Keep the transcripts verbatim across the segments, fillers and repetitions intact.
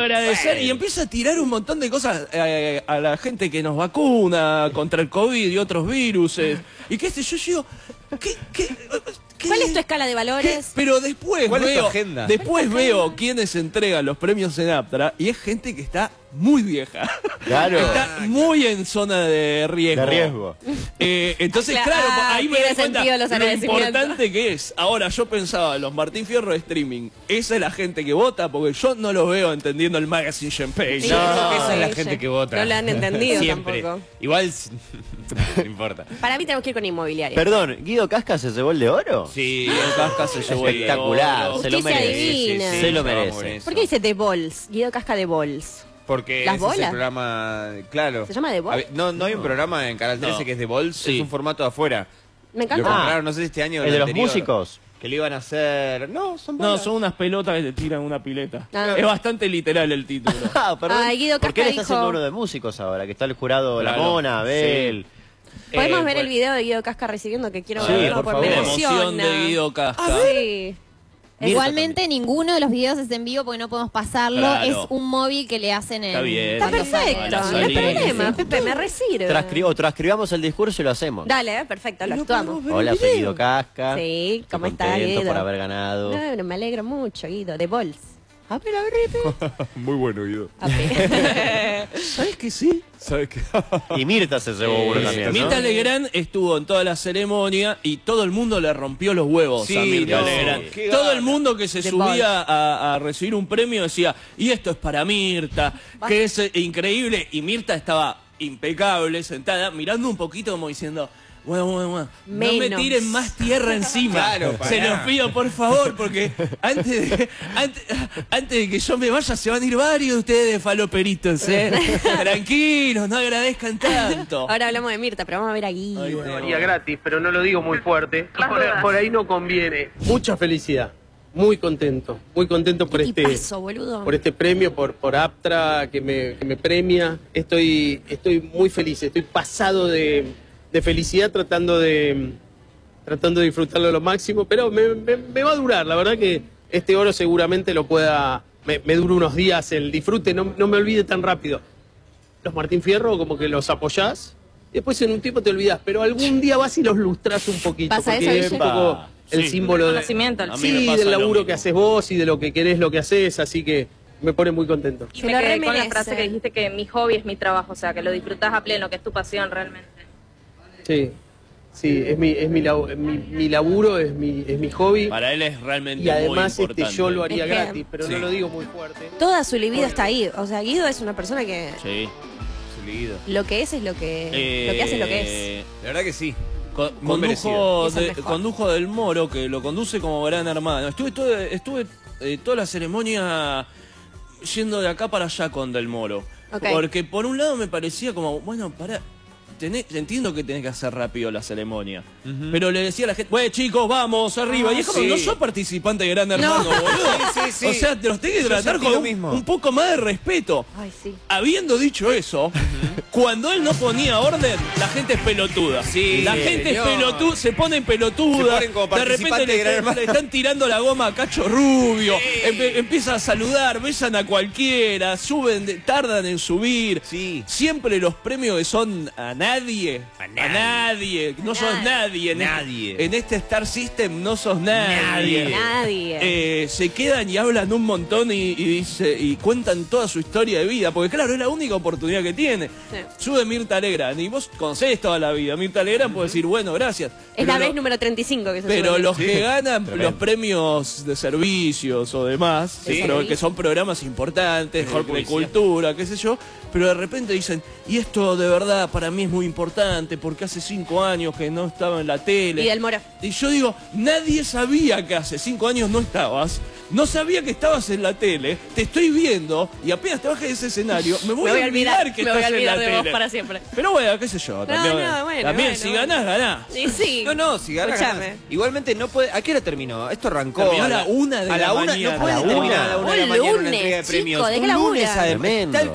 agradecer bueno. y empieza a tirar un montón de cosas eh, a la gente que nos vacuna contra el COVID y otros virus. Y qué sé yo, yo digo, ¿qué, qué, qué, ¿cuál es tu escala de valores? ¿Qué? Pero después ¿Cuál veo, es tu agenda? después veo quiénes entregan los premios en Aptra y es gente que está muy vieja. Claro. Está muy en zona de riesgo. De riesgo. Eh, entonces, Cla claro, ah, ahí me doy cuenta los lo importante que es. Ahora, yo pensaba, los Martín Fierro de streaming, esa es la gente que vota, porque yo no los veo entendiendo el magazine Champagne. Sí, No, no, esa es la sí, gente sí. que vota. No lo han entendido Siempre. tampoco. Igual, no importa. Para mí tenemos que ir con inmobiliaria. Perdón, ¿Guido Casca se llevó el de oro? Sí, el Casca se llevó el espectacular, oro. se lo Justicia merece. divina. Se lo estaba merece. por eso. ¿Por qué dice The Balls? Guido Casca de Balls. Porque ¿Las ese es bolas? el programa, claro. ¿Se llama The Balls? A ver, No, no hay un programa en Canal trece No. que es de Balls, Sí. es un formato de afuera. Me Lo encanta. compraron, no sé si este año o ¿El de los anterior, músicos? Que lo iban a hacer... No, son No, bolas. son unas pelotas que te tiran una pileta. Ah. Es bastante literal el título. Ah, perdón. Ay, Guido ¿Por qué Casca le está dijo- haciendo uno de músicos ahora? Que está el jurado La Claro. Mona, Abel. ¿Podemos Eh, ver bueno. el video de Guido Casca recibiendo que quiero Sí, verlo? por porque me favor. La emoción emociona. de Guido Casca. Sí. Mirta Igualmente ninguno de los videos es en vivo porque no podemos pasarlo. Claro. Es un móvil que le hacen en... Está bien. Está cuando sale. perfecto, la no hay salida. problema. Sí. Pepe, me resirve. Transcri- o transcribamos el discurso y lo hacemos. Dale, eh, perfecto, lo actuamos. Hola, soy Guido Casca. Sí, ¿cómo Estoy está, contento Guido? por haber ganado. No, no, me alegro mucho, Guido, de Balls. A ver, a ver, Pepe. Muy bueno, Guido. A ver. ¿Sabes que sí? ¿Sabes qué? Y Mirta se llevó uno Eh, también, ¿no? Mirta Legrand estuvo en toda la ceremonia y todo el mundo le rompió los huevos Sí, a Mirta no, Legrand. qué Todo gana. el mundo que se The subía a, a recibir un premio decía, y esto es para Mirta, que es eh, increíble. Y Mirta estaba impecable, sentada, mirando un poquito como diciendo... Bueno, bueno, bueno, no me Menos. tiren más tierra encima. Claro, pará. Se los pido, por favor, porque antes de, antes, antes de que yo me vaya se van a ir varios de ustedes faloperitos, ¿eh? Tranquilos, no agradezcan tanto. Ahora hablamos de Mirta, pero vamos a ver a Guido. Ay, bueno. Haría gratis, pero no lo digo muy fuerte. Por, por ahí no conviene. Mucha felicidad. Muy contento. Muy contento por ¿Qué este, tipazo, boludo? por este premio, por, por Aptra que me, que me premia. Estoy, estoy muy feliz. Estoy pasado de, de felicidad tratando de, tratando de disfrutarlo lo máximo. Pero me, me- me va a durar. La verdad que este oro seguramente lo pueda... Me, me dura unos días el disfrute. No, no me olvide tan rápido. Los Martín Fierro como que los apoyás. Después en un tiempo te olvidás, pero algún día vas y los lustrás un poquito. ¿Pasa porque eso, es un Guille? poco el Sí. símbolo de, Reconocimiento al A mí me sí, pasa del lo laburo mismo. que haces vos y de lo que querés, lo que haces, así que me pone muy contento. Y Se me lo quedé con la remerece. frase que dijiste que mi hobby es mi trabajo, o sea, que lo disfrutás a pleno, que es tu pasión realmente. Sí, sí, es mi, es mi, lab- mi, mi laburo, es mi, es mi hobby. Para él es realmente Y además muy este, importante. yo lo haría Es que- gratis, pero Sí. no lo digo muy fuerte. Toda su libido está ahí. O sea, Guido es una persona que Sí. Su Guido. lo que es es lo que, Eh, lo que hace es lo que es. La verdad que sí. Con- Muy condujo, merecido. Es el de- mejor. condujo del Moro, que lo conduce como gran hermano. Estuve, todo- estuve eh, toda la ceremonia yendo de acá para allá con Del Moro. Ok. Porque por un lado me parecía como, bueno, para entiendo que tenés que hacer rápido la ceremonia. Pero le decía a la gente, bueno chicos, vamos, arriba. Ah, y es como, sí. no sos participante de Gran Hermano, boludo. Sí, sí, sí. O sea, te los tenés que Yo tratar sentí con lo un, mismo. un poco más de respeto. Ay, sí. Habiendo dicho eso, cuando él no ponía orden, la gente es pelotuda. Sí, la gente señor. es pelotuda, se ponen pelotuda. Se ponen como de repente participante le, de Gran están- Hermano. le están tirando la goma a Cacho Rubio. Sí. Empe- empiezan a saludar, besan a cualquiera, suben, de- tardan en subir. Sí. Siempre los premios que son a nadie. A A nadie. nadie. No A sos nadie. nadie. En Nadie. Este, en este Star System no sos nadie. Nadie. Nadie. Eh, se quedan y hablan un montón y, y dice y cuentan toda su historia de vida, porque claro, es la única oportunidad que tiene. Sí. Sube Mirta Legrand y vos conocés toda la vida. Mirta Legrand puede decir, bueno, gracias. es Pero la lo- vez número treinta y cinco que se pero sube. los Sí. que ganan Tremendo. los premios de servicios o demás, Sí. pero que son programas importantes, Mejor de, de publicidad. cultura, qué sé yo, pero de repente dicen, y esto de verdad para mí es muy importante porque hace cinco años que no estaba en la tele. Y del Moro. Y yo digo, nadie sabía que hace cinco años no estabas, no sabía que estabas en la tele, te estoy viendo y apenas te bajes de ese escenario, me voy, Me voy a olvidar que me voy estás a olvidar en la de vos tele. para siempre. Pero bueno, qué sé yo, también, no, bueno, también bueno, si bueno. ganás, ganás. Sí, sí. No, no, si ganas, Escuchame. ganas. Igualmente no puede... ¿A qué hora terminó? Esto arrancó... Terminó a la una de a la una, mañana. No puede A la terminar una. a la una de la Un mañana una lunes, entrega de chico, premios. ¿de qué Un labura? lunes además. Tremendo. Tal cual.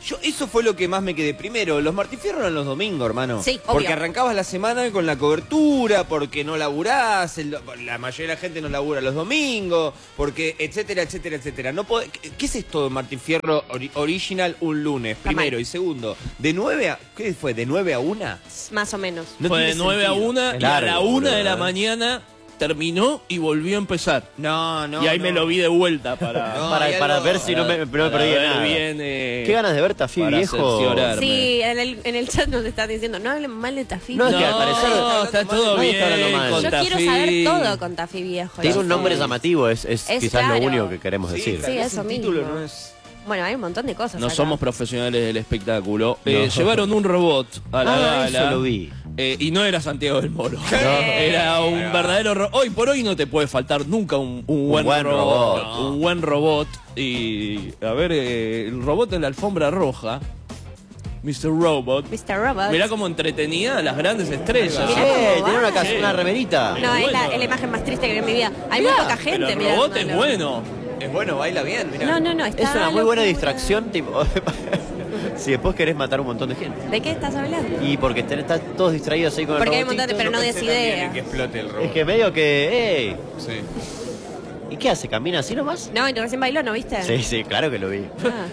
Yo, eso fue lo que más me quedé. Primero, los Martín Fierro eran los domingos, hermano. Sí, obvio. Porque arrancabas la semana con la cobertura, porque no laburás, el- la mayoría de la gente no labura los domingos, porque etcétera, etcétera, etcétera. No podés- ¿qué, qué es esto de Martín Fierro ori- original un lunes? Primero. Y segundo, de nueve a... ¿Qué fue? ¿De nueve a una? Más o menos. No Fue de tiene nueve a sentido. una Es y a largo, la una de la boludo, ¿eh? mañana terminó y volvió a empezar. No, no, y ahí no. me lo vi de vuelta para, No, para hay para algo- ver si no me, no me para perdí de ver nada. bien, eh, Qué ganas de ver Tafí, para viejo. cerciorarme. Sí, en el, en el chat nos están diciendo, no hablen mal de Tafí. No, es No, que al parecer- está todo nadie bien está hablando mal. con Yo quiero Tafí. saber todo con Tafí viejo. Tiene un chicos. nombre llamativo, es, es, Es quizás claro. lo único que queremos decir. Sí, es eso un título, mismo. no es... Bueno, hay un montón de cosas No acá. somos profesionales del espectáculo. Eh, No. llevaron un robot a la Ah, gala. eso lo vi. Eh, y no era Santiago del Moro. Era un verdadero robot. Hoy por hoy no te puede faltar nunca un, un buen, buen robot. robot. Un buen robot. Y a ver, eh, el robot en la alfombra roja. mister Robot. mister Robot. Mirá cómo entretenía a las grandes estrellas. Mirá Eh, cómo tiene va. una, casa- una remerita. No, es la, bueno. es la imagen más triste que vi en mi vida. Hay muy poca Pero gente el mirando. robot es bueno. Es bueno, baila bien, mirá. No, no, no. Está Es una muy buena locura. distracción, tipo. Si después querés matar a un montón de gente. ¿De qué estás hablando? Y porque están, están todos distraídos ahí con Porque hay el un montón de, robotito. pero no des Pensé también en idea. que explote el robot. Es que medio que. ¡Ey! Sí. ¿Y qué hace? ¿Camina así nomás? No, y recién bailó, ¿no viste? Sí, sí, claro que lo vi. Ah.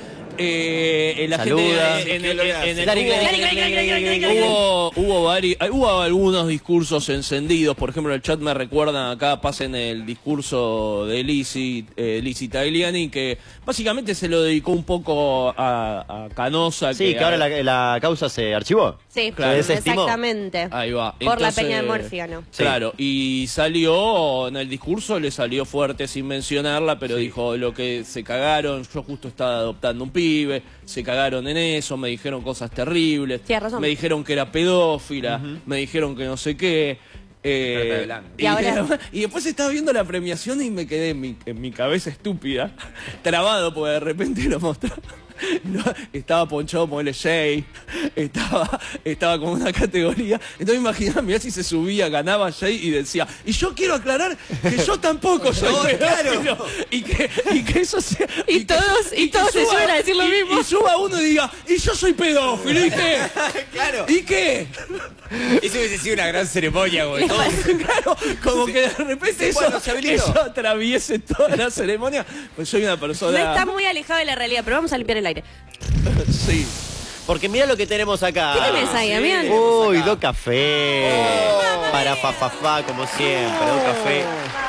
Eh, la Saluda. gente en el, en el- Clari, clari, hubo- clari, clari, clari, clari, clari. hubo hubo, vari- hubo algunos discursos encendidos. Por ejemplo, en el chat me recuerdan acá, pasen el discurso de Lizzy, eh, Lizzy Tagliani, que básicamente se lo dedicó un poco a, a Canosa. Sí, que ahora la, la causa se archivó. Sí, Claro. Se desestimó. exactamente. Ahí va. Por la Entonces, peña de Morfiano. Sí. Claro, y salió, en el discurso le salió fuerte sin mencionarla, pero dijo lo que se cagaron, yo justo estaba adoptando un pibe, se cagaron en eso, me dijeron cosas terribles, Tienes razón. me dijeron que era pedófila, me dijeron que no sé qué. eh, Trata de blanco. y, Y ahora- y después estaba viendo la premiación y me quedé en mi, en mi cabeza estúpida, trabado, porque de repente lo mostró. No, estaba ponchado por el Jay, estaba, estaba con una categoría. Entonces imaginaba, mirá si se subía, ganaba Jay y decía, y yo quiero aclarar que yo tampoco soy No, pedófilo", claro. y que, y que eso sea. Y que- todos- y que todos se suba- suben a decir lo y- mismo. Y suba uno y diga, y yo soy pedófilo, ¿y qué? Claro. ¿Y qué? Eso hubiese sido una gran ceremonia, güey. Todos- Claro, como que de repente eso, Bueno, se habilitó. eso atraviese toda la ceremonia. Pues soy una No persona. está muy alejado de la realidad, pero vamos a limpiar el aire. Sí. Porque mira lo que tenemos acá. ¿Qué tenés ahí, Damián? Uy, do café. Para fa, fa, fa, como siempre. Do café.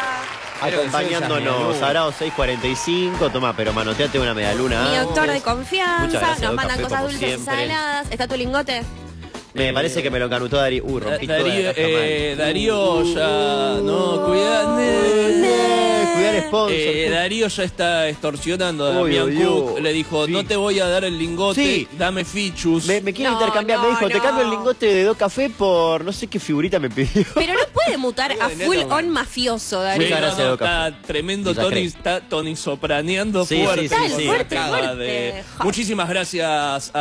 Acompañándonos. Sagrado seis cuarenta y cinco. Toma, pero manoteate una medialuna. Mi antes. doctor de Muchas confianza, gracias, nos Do mandan Café, cosas como dulces y siempre. saladas. ¿Está tu lingote? Me parece que me lo encanutó Darío. Uy, rompí toda la Darío, caja eh, mal. Darío ya. No, cuidado. Eh, Cuidar sponsor. Eh, Darío ya está extorsionando a Uy, Damián uy, Cook. uy. Le dijo, Sí. no te voy a dar el lingote, Sí. dame fichus. Me, me quiere No, intercambiar, no, me dijo, te no. cambio el lingote de Do Café por no sé qué figurita me pidió. Pero no puede mutar a de full neta, on mafioso, Sí, Darío. Muchas no, gracias, no, Do está Café. tremendo Quizás Tony, cree. está Tony sopraneando Sí, fuerte. sí, sí, sí. Fuerte, Acaba fuerte. de- Ja. Muchísimas gracias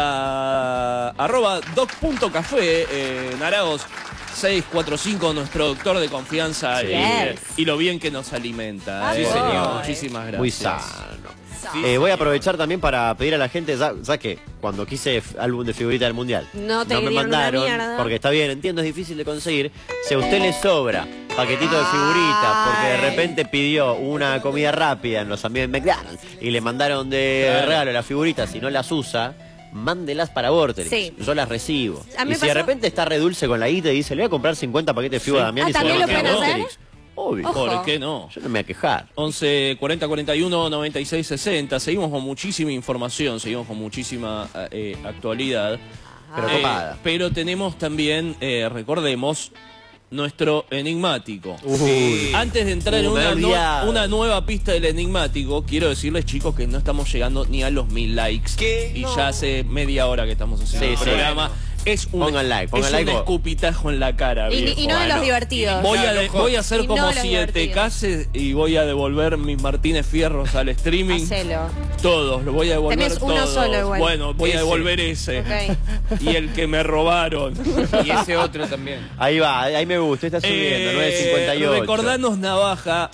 a arroba doc.café eh, Naragos seis cuatro cinco, nuestro doctor de confianza, Sí. eh, Yes. y lo bien que nos alimenta. Sí, eh. señor. Muchísimas gracias. Muy sano. Eh, voy a aprovechar también para pedir a la gente, ya, ya que cuando quise f- álbum de figurita del mundial, No te me dieron una mandaron, mierda. porque está bien, entiendo, es difícil de conseguir. Si a usted le sobra paquetito de figuritas, porque de Ay. repente pidió una comida rápida en los amigos de McDonald's y le mandaron de Claro. regalo las figuritas, si no las usa, mándelas para Vorterix. Sí. Yo las recibo. A mí Y me si de pasó- repente está re dulce con la guita y dice, le voy a comprar cincuenta paquetes de figura a Damián Ah, y se ¿también los lo mando a pueden Vorterix. Obvio. Ojo. ¿Por qué no? Yo no me voy a quejar. once cuarenta cuarenta y uno noventa y seis sesenta. Seguimos con muchísima información, seguimos con muchísima eh, actualidad. Pero Eh, copada. pero tenemos también, eh, recordemos, nuestro enigmático. Uy. Antes de entrar en Uh, me una, he nu- olvidado. una nueva pista del enigmático, quiero decirles, chicos, que no estamos llegando ni a los mil likes. ¿Qué? Y ya hace media hora que estamos haciendo Sí, el sí. programa. Es un, Pongan like, pongan es like un vos. escupitajo en la cara. Y, viejo. y no de los Bueno. divertidos. Voy a, Claro, de- ojo. voy a hacer Y como no los si te divertidos. cases y voy a devolver mis Martínez Fierros al streaming. Hacelo. Todos, los voy a devolver Tenés uno todos. solo igual. Bueno, voy Ese. a devolver ese. Ok. Y el que me robaron. Y ese otro también. Ahí va, ahí me gusta, está subiendo, Eh, nueve cincuenta y ocho. recordanos Navaja,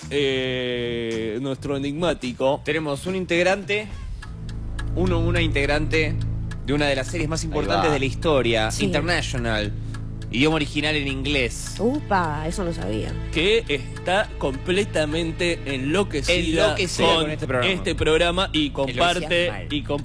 eh, nuestro enigmático. Tenemos un integrante, uno, una integrante de una de las series más importantes va. de la historia, Sí. International, idioma original en inglés. Upa, eso no sabía. Que está completamente enloquecida, Enloquecida con este programa. este programa y comparte Enloquecida mal. y comparte